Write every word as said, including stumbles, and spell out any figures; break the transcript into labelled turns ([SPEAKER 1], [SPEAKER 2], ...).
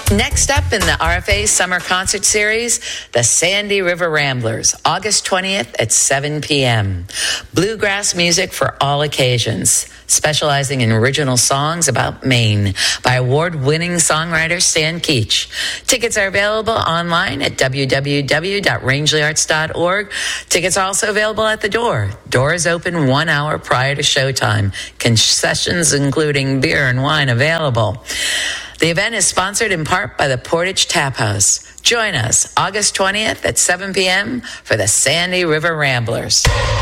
[SPEAKER 1] Next up in the R F A Summer Concert Series, the Sandy River Ramblers, August twentieth at seven p.m. Bluegrass music for all occasions, specializing in original songs about Maine by award-winning songwriter Stan Keach. Tickets are available online at w w w dot rangeley arts dot org. Tickets are also available at the door. Doors open one hour prior to showtime. Concessions including beer and wine available. The event is sponsored in part by the Portage Tap House. Join us August twentieth at seven p.m. for the Sandy River Ramblers.